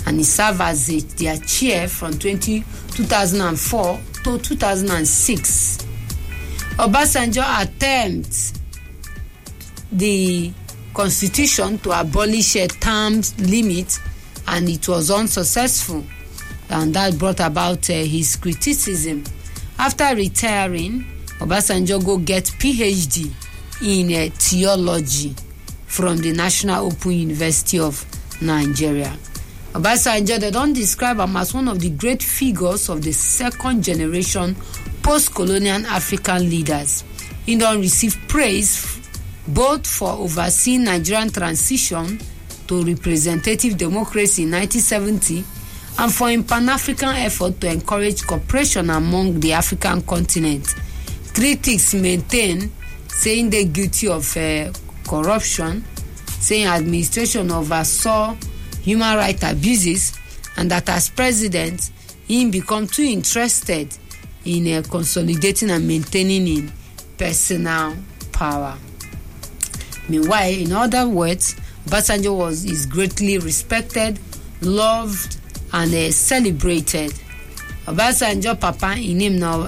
and he served as their chair from 2004 to 2006. Obasanjo attempted the constitution to abolish a term limit, and it was unsuccessful, and that brought about his criticism. After retiring, Obasanjo go get PhD in theology from the National Open University of Nigeria. Obasanjo, they don't describe him as one of the great figures of the second generation post-colonial African leaders. He don't receive praise both for overseeing Nigerian transition to representative democracy in 1970 and for a Pan-African effort to encourage cooperation among the African continent. Critics maintain saying they're guilty of corruption, saying administration oversaw human rights abuses, and that as president, he become too interested in consolidating and maintaining in personal power. Meanwhile, in other words, Obasanjo is greatly respected, loved, and celebrated. Obasanjo Papa, in him now,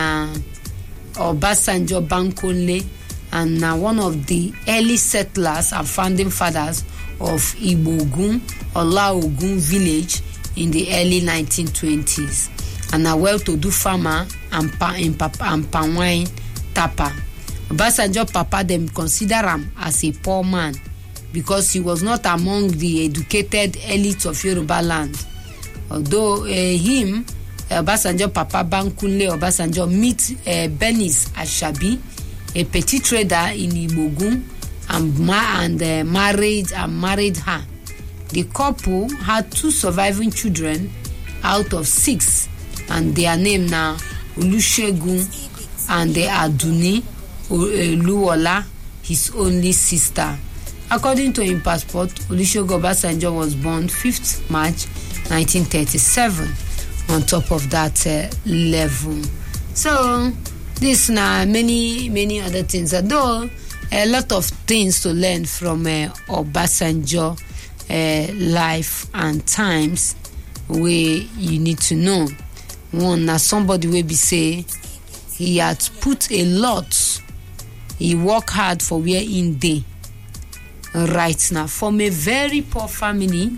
Obasanjo Bankole, and now one of the early settlers and founding fathers of Ibogun, Olaogun village in the early 1920s, and a well-to-do farmer and palm wine tapper. Obasanjo Papa them consider him as a poor man because he was not among the educated elites of Yoruba land. Although Obasanjo Papa Bankole Obasanjo meet Benis Ashabi, a petty trader in Ibogun, and married her. The couple had 2 surviving children out of 6, and their name now Olusegun and Aduni Oluola, his only sister. According to his passport, Olusegun Obasanjo was born 5th March 1937. On top of that level, so this now many other things. Although a lot of things to learn from Obasanjo life and times, where you need to know. One, now somebody will be say he had put a lot. He worked hard for where in day. Right now, from a very poor family,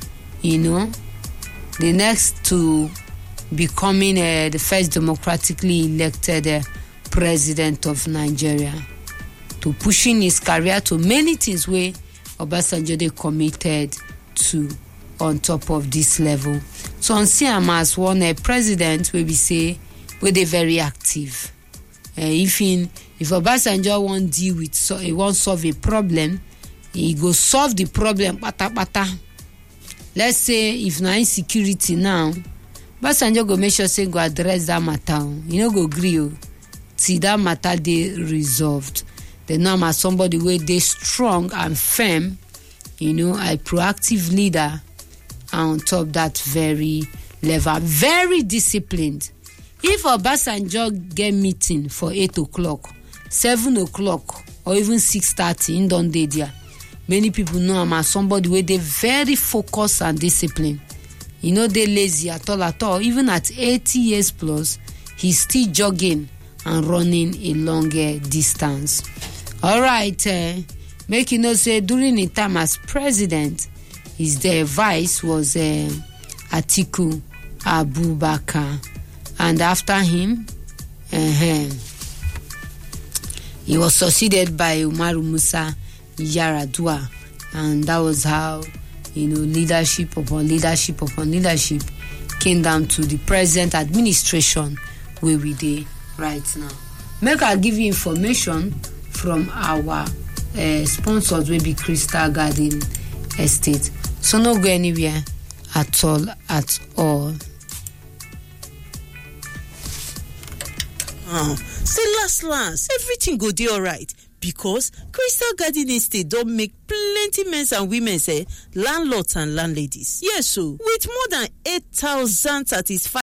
the next to becoming the first democratically elected president of Nigeria, to pushing his career to many things where Obasanjo they committed to on top of this level. So on see him as one president where we say where they very active. If Obasanjo won't deal with he won't solve a problem, he go solve the problem pata. Let's say if na insecurity now, Obasanjo go make sure say go address that matter. Go agree till that matter they resolved. The norm as somebody where they strong and firm, a proactive leader, and on top that very level, very disciplined. If Obasanjo get meeting for 8 o'clock, 7 o'clock, or even 6:30, in don't dey there. Many people know him as somebody where they very focused and disciplined. They lazy at all. Even at 80 years plus, he's still jogging and running a longer distance. All right, make say during his time as president, his advice was Atiku Abubakar, and after him, he was succeeded by Umaru Musa Yar'Adua, and that was how leadership upon leadership came down to the present administration where we dey right now. Make I give you information from our sponsors, will be Crystal Garden Estate. So no go anywhere at all. Say last, everything go dey alright because Crystal Garden Estate don't make plenty men and women landlords and landladies. Yes, so with more than 8,000 satisfied